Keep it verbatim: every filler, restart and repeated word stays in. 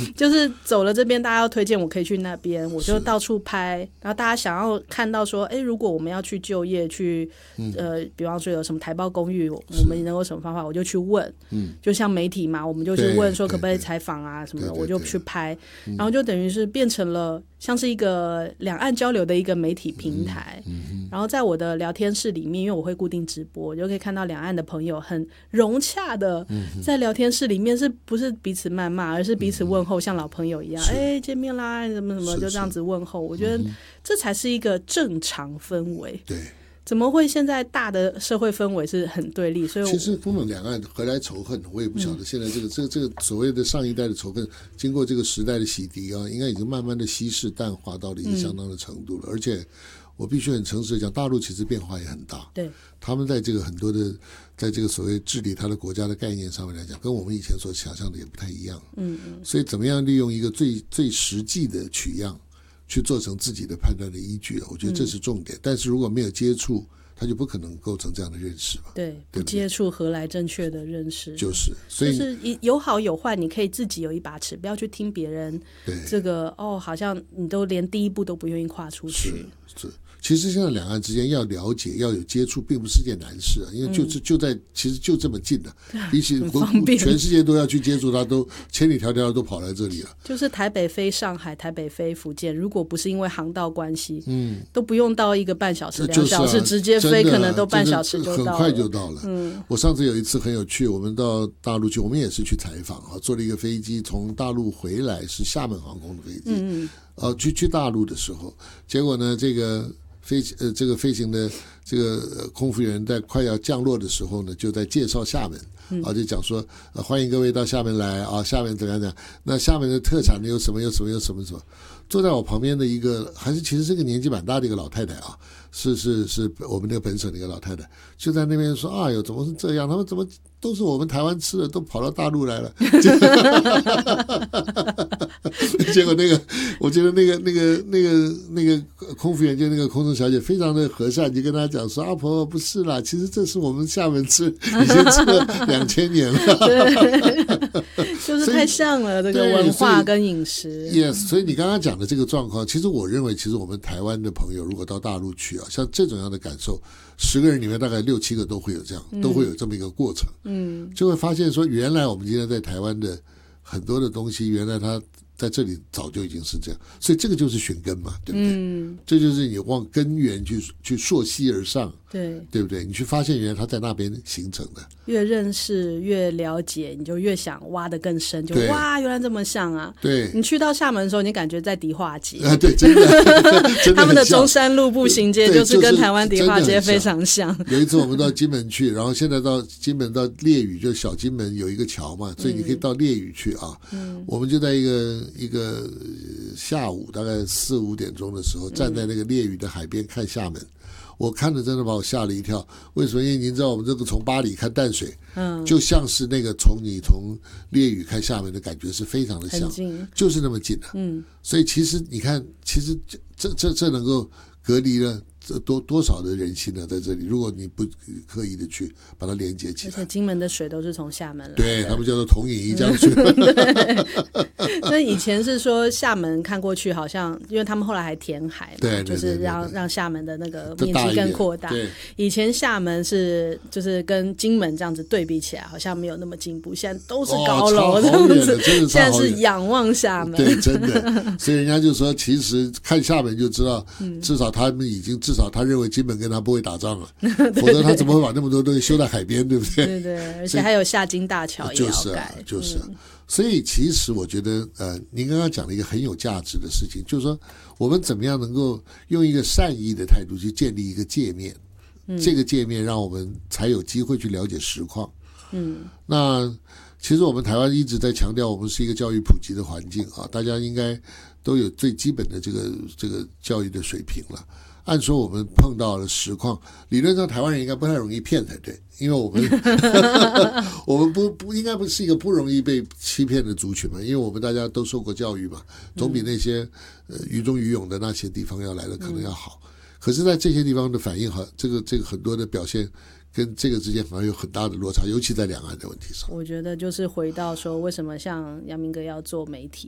就是走了这边，大家要推荐我可以去那边，我就到处拍，然后大家想要看到说，哎，如果我们要去就业，去、嗯、呃，比方说有什么台胞公寓，我们能有什么方法，我就去问，嗯，就像媒体嘛，我们就去问说可不可以采访啊什么的，我就去拍，然后就等于是变成了像是一个两岸交流的一个媒体平台，嗯嗯、然后在我的聊天室里面，因为我会固定直播，我就可以看到两岸的朋友很融洽的在聊天室里面，是不是彼此谩骂，而是彼此问候，像老朋友一样，哎，见面啦，什么什么，就这样子问候。我觉得这才是一个正常氛围。 对。 怎么会现在大的社会氛围是很对立？所以其实不能两岸何来仇恨，我也不晓得。现在这个、嗯、这个这个所谓的上一代的仇恨，经过这个时代的洗涤啊，应该已经慢慢的稀释淡化到了一个相当的程度了。嗯、而且我必须很诚实的讲，大陆其实变化也很大。 对， 他们在这个很多的，在这个所谓治理他的国家的概念上面来讲，跟我们以前所想象的也不太一样。嗯嗯。所以怎么样利用一个最最实际的取样，去做成自己的判断的依据，我觉得这是重点。嗯、但是如果没有接触，他就不可能构成这样的认识吧？ 对，不接触何来正确的认识？ 就是，所以就是有好有坏，你可以自己有一把尺，不要去听别人。 对， 这个哦，好像你都连第一步都不愿意跨出去。 是，是其实现在两岸之间要了解、要有接触，并不是件难事啊，因为就、嗯、就在其实就这么近的、啊，比起全世界都要去接触它，都千里迢迢都跑来这里了。 就是台北飞上海，台北飞福建，如果不是因为航道关系，嗯，都不用到一个半小时、两小时， 啊、 直接飞可能都半小时就到了， 很快就到了。嗯，我上次有一次很有趣，我们到大陆去，我们也是去采访啊，坐了一个飞机从大陆回来，是厦门航空的飞机，嗯，呃，去去大陆的时候，结果呢，这个。飞呃，这个飞行的这个空服员在快要降落的时候呢，就在介绍厦门，嗯、啊，就讲说、呃、欢迎各位到厦门来啊，厦门怎么样讲？那厦门的特产有什么？有什么？有什么什么？坐在我旁边的一个，还是其实是个年纪蛮大的一个老太太啊，是是是我们那个本省的一个老太太，就在那边说：“哎呦，怎么是这样？他们怎么都是我们台湾吃的，都跑到大陆来了。”结果那个，我觉得那个那个那个那个空服员就那个空中小姐非常的和善，就跟她讲说：“阿婆不是啦，其实这是我们厦门吃，已经吃了两千年了。” 对，就是太像了这个文化跟饮食。 Yes， 所以你刚刚讲的这个状况，其实我认为，其实我们台湾的朋友如果到大陆去啊，像这种样的感受，十个人里面大概六七个都会有这样，嗯、都会有这么一个过程。嗯，就会发现说，原来我们今天在台湾的很多的东西，原来它在这里早就已经是这样，所以这个就是寻根嘛，对不对？嗯，这就是你往根源去去溯溪而上， 对， 对不对？你去发现原来它在那边形成的。 越认识越了解，你就越想挖得更深，就哇，原来这么像啊！ 对， 你去到厦门的时候，你感觉在迪化街啊，对，真的，真的他们的中山路步行街就是跟台湾迪化街非常像。 有一次我们到金门去，然后现在到金门到烈屿，就小金门有一个桥嘛，所以你可以到烈屿去啊。嗯，我们就在一个一个下午大概四五点钟的时候，站在那个烈屿的海边看厦门。我看着真的把我吓了一跳，为什么？因为您知道我们这个从巴黎看淡水，嗯，就像是那个从你从烈屿看厦门的感觉是非常的像，就是那么近的、啊，嗯，所以其实你看，其实这这这能够隔离了这多多少的人心呢？在这里，如果你不刻意的去把它连接起来， 而且金门的水都是从厦门来的， 对他们叫做同饮一江水。 所以以前是说厦门看过去好像，因为他们后来还填海嘛， 对对对对对， 就是让让厦门的那个面积更扩大。以前厦门是就是跟金门这样子对比起来，好像没有那么进步，现在都是高楼这样子， 哦、真的现在是仰望厦门。 对，真的。所以人家就说，其实看厦门就知道，至少他们已经至少他认为金门跟他不会打仗了，否则他怎么会把那么多东西修在海边，对不对？ 对对，而且还有下金大桥也要盖， 就是、啊就是啊嗯。所以其实我觉得，呃，您刚刚讲了一个很有价值的事情，就是说我们怎么样能够用一个善意的态度去建立一个界面，嗯、这个界面让我们才有机会去了解实况。嗯，那其实我们台湾一直在强调，我们是一个教育普及的环境啊，大家应该都有最基本的这个这个教育的水平了。按说我们碰到了实况，理论上台湾人应该不太容易骗才对，因为我们我们不不应该不是一个不容易被欺骗的族群嘛，因为我们大家都受过教育嘛，总比那些呃愚忠愚勇的那些地方要来的可能要好。可是，在这些地方的反应和这个这个很多的表现，跟这个之间好像有很大的落差，尤其在两岸的问题上。 我觉得就是回到说，为什么像阳明哥要做媒体，